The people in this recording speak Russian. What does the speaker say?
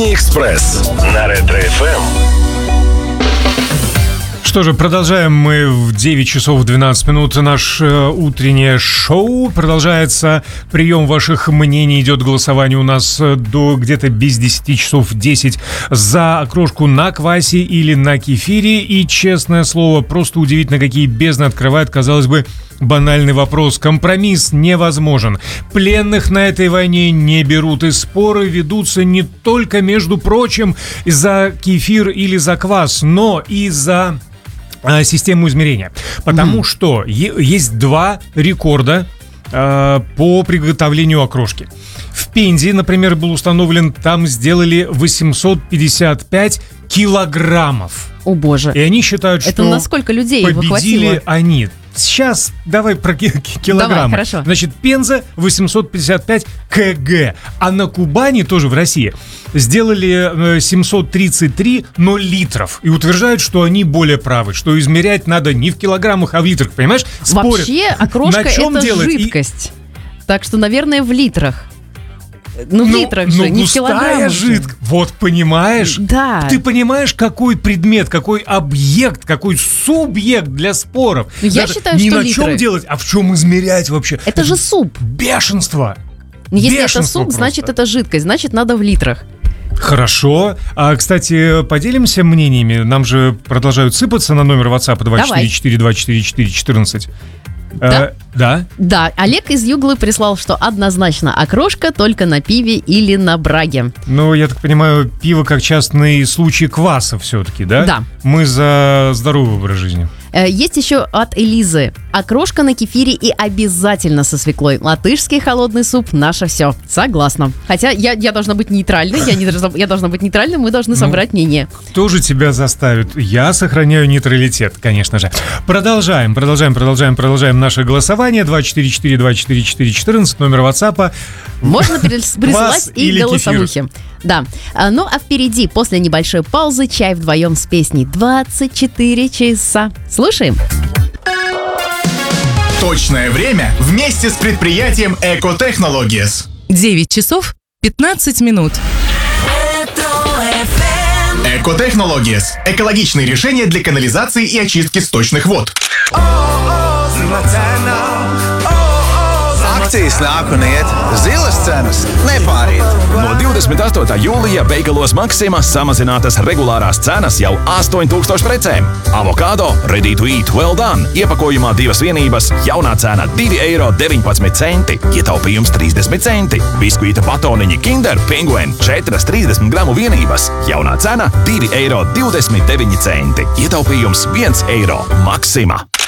Утренний экспресс на Ретро-ФМ. Что же, продолжаем мы в 9 часов 12 минут наше утреннее шоу. Продолжается прием ваших мнений. Идет голосование у нас до где-то без 10 часов 10 за окрошку на квасе или на кефире. И, честное слово, просто удивительно, какие бездны открывает, казалось бы, банальный вопрос. Компромисс невозможен. Пленных на этой войне не берут. И споры ведутся не только, между прочим, за кефир или за квас, но и за систему измерения. Потому что есть два рекорда по приготовлению окрошки. В Пензе, например, был установлен, там сделали 855 килограммов. О боже. И они считают, что это на сколько людей победили они. Сейчас давай про килограммы. Давай, хорошо. Значит, Пенза 855 кг. А на Кубани, тоже в России, сделали 733 литров. И утверждают, что они более правы, что измерять надо не в килограммах, а в литрах. Понимаешь? Спорят. Вообще, окрошка — это жидкость. Так что, наверное, в литрах. Ну, в литрах же, не в килограммах. Жидкость. Вот, понимаешь? Да. Ты понимаешь, какой предмет, какой объект, какой субъект для споров? Я считаю, не что на литры. чем делать, а в чем измерять вообще? Это же суп. Бешенство. Если это Бешенство суп, просто. значит, это жидкость, значит, надо в литрах. Хорошо. А, кстати, поделимся мнениями. Нам же продолжают сыпаться на номер WhatsApp 244-244-14. Да? Да? Да, Олег из Юглы прислал, что однозначно окрошка только на пиве или на браге. Ну, я так понимаю, пиво как частный случай кваса все-таки, да? Да. Мы за здоровый образ жизни. Есть еще от Элизы. Окрошка на кефире и обязательно со свеклой. Латышский холодный суп — наше все. Согласна. Хотя я должна быть нейтральной, я должна быть нейтральной, мы должны собрать мнение. Кто же тебя заставит? Я сохраняю нейтралитет, конечно же. Продолжаем наше голосование. 244-244-14, номер WhatsApp. Можно присылать и голосовухи. Кефир. Да. Ну а впереди, после небольшой паузы, чай вдвоем с песней 24 часа. Слушаем. Точное время вместе с предприятием Экотехнологиес. 9 часов 15 минут. Экотехнологиес. Экологичные решения для канализации и очистки сточных вод. Akcijas nāk un iet, zilas cenas nepārīt. No 28. jūlija veikalos Maxima samazinātas regulārās cenas jau 8000 precēm. Avokado ready to eat well done. Iepakojumā 2 vienības, jaunā cena 2,19 eiro, ietaupījums 30 centi. Biskuīta batoniņi Kinder Penguin 4 30 gramu vienības, jaunā cena 2,29 eiro, ietaupījums 1 eiro. Maxima.